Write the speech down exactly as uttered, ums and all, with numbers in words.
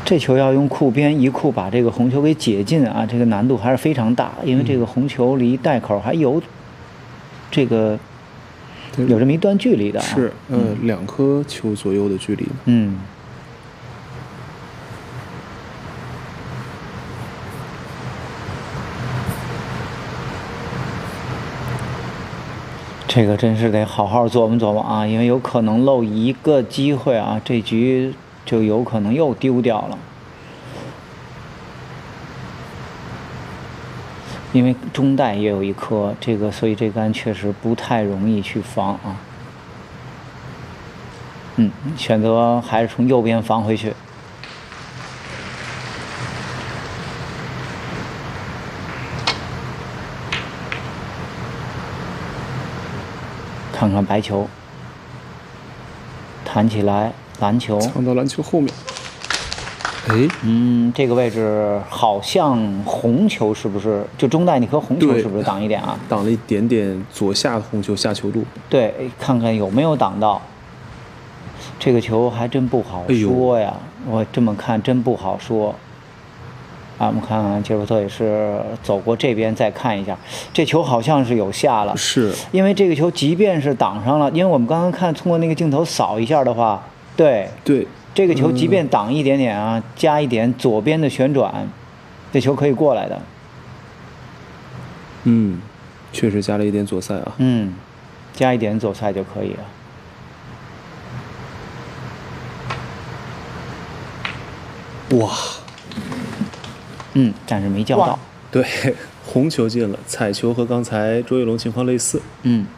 这球要用库边一库把这个红球给解进啊，这个难度还是非常大，因为这个红球离袋口还有这个有这么一段距离的、啊。 是，呃，嗯、两颗球左右的距离。 嗯。这个真是得好好琢磨琢磨啊，因为有可能漏一个机会啊，这局就有可能又丢掉了。因为中袋也有一颗，这个所以这杆确实不太容易去防啊。嗯，选择还是从右边防回去。看看白球，弹起来，蓝球， 藏到篮球后面。哎， 嗯，这个位置好像红球是不是？就中袋那颗红球是不是挡一点啊？ 挡了一点点左下红球下球路。 对，看看有没有挡到。这个球还真不好说呀，哎、我这么看真不好说。啊，我们看看杰伯特也是走过这边再看一下，这球好像是有下了， 是因为这个球即便是挡上了，因为我们刚刚看通过那个镜头扫一下的话，对对， 这个球即便挡一点点啊，嗯、加一点左边的旋转，这球可以过来的。 嗯，确实加了一点左塞啊。 嗯，加一点左塞就可以了。 哇！ 嗯，但是没叫到。 对，红球进了，彩球和刚才卓跃龙情况类似。 嗯。